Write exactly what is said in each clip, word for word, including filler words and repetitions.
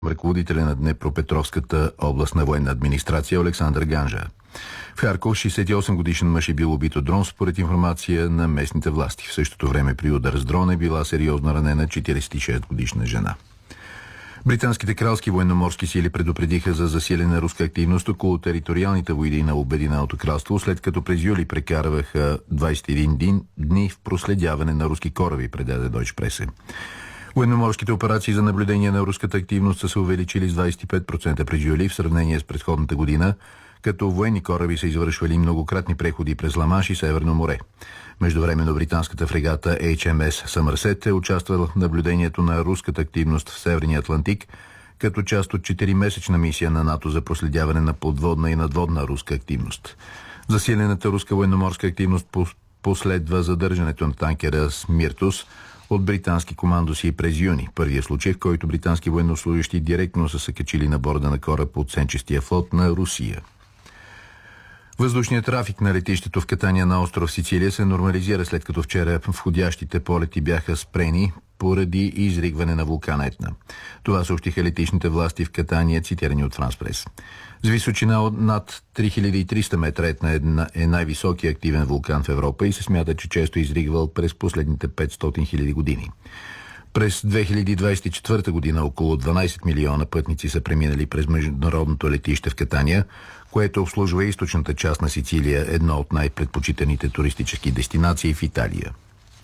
ръководителя на Днепропетровската областна военна администрация Александър Ганжа. В Харков шейсет и осем годишен мъж е бил убит от дрон, според информация на местните власти. В същото време при удар с дрон е била сериозно ранена четиридесет и шест годишна жена. Британските кралски военноморски сили предупредиха за засилена руска активност около териториалните води на Обединеното кралство, след като през юли прекарваха двадесет и един дни в проследяване на руски кораби, предаде Deutsche Presse. Военноморските операции за наблюдение на руската активност са се увеличили с двадесет и пет процента през юли в сравнение с предходната година, като военни кораби са извършвали многократни преходи през Ла-Манш и Северно море. Междувременно британската фрегата Ейч Ем Ес Съмърсет е участвала в наблюдението на руската активност в Северния Атлантик, като част от четиримесечна мисия на НАТО за проследяване на подводна и надводна руска активност. Засилената руска военноморска активност последва задържането на танкера Смиртус от британски командоси през юни. Първият случай, в който британски военнослужащи директно са се качили на борда на кораб от сенчестия флот на Русия. Въздушният трафик на летището в Катания на остров Сицилия се нормализира, след като вчера входящите полети бяха спрени поради изригване на вулкана Етна. Това съобщиха летищните власти в Катания, цитирани от Франс Прес. С височина от над три хиляди и триста метра Етна е най-високият активен вулкан в Европа и се смята, че често е изригвал през последните петстотин хиляди години. През две хиляди двадесет и четвърта година около дванадесет милиона пътници са преминали през международното летище в Катания, което обслужва източната част на Сицилия, едно от най-предпочитаните туристически дестинации в Италия.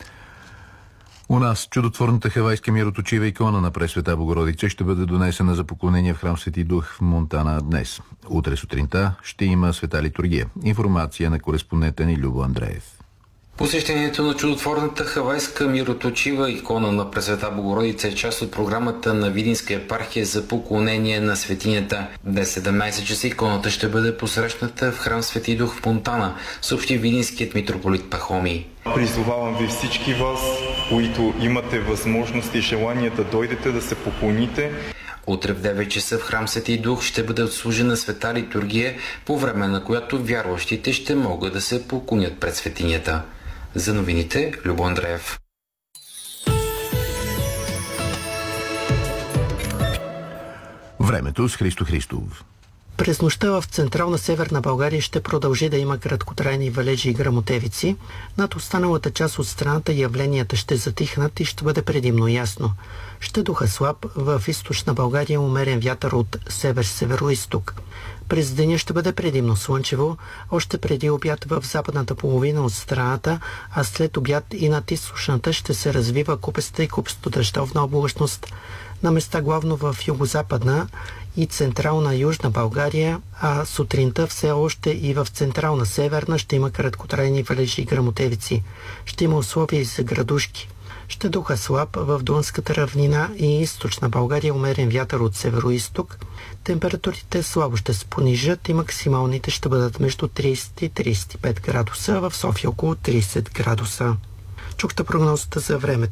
У нас чудотворната хавайска мироточива икона на Пресвета Богородица ще бъде донесена за поклонение в храм Свети Дух в Монтана днес. Утре сутринта ще има света литургия. Информация на кореспондента ни Любо Андреев. Посещението на чудотворната хавайска мироточива икона на Пресвета Богородица е част от програмата на Видинска епархия за поклонение на светинята. Днес седемнадесет часа иконата ще бъде посрещната в храм Свети Дух в Монтана, съобщи видинският митрополит Пахомий. Призовавам ви всички вас, които имате възможност и желание да дойдете да се поклоните. Утре в девет часа в храм Свети Дух ще бъде отслужена света литургия, по време на която вярващите ще могат да се поклонят пред светинята. За новините, Любо Андреев. Времето с Христо Христов. През нощта в централна северна България ще продължи да има краткотрайни валежи и гръмотевици. Над останалата част от страната явленията ще затихнат и ще бъде предимно ясно. Ще духа слаб, в източна България умерен вятър от север-североизток. През деня ще бъде предимно слънчево, още преди обяд в западната половина от страната, а след обяд и над източната ще се развива купеста и купесто-дъждовна облачност. На места главно в югозападна и централна южна България, а сутринта все още и в централна северна ще има краткотрайни валежи и гръмотевици. Ще има условия и за градушки. Ще духа слаб в Дунската равнина и източна България умерен вятър от североизток. Температурите слабо ще се понижат и максималните ще бъдат между тридесет и тридесет и пет градуса, в София около тридесет градуса. Чухте прогнозата за времето.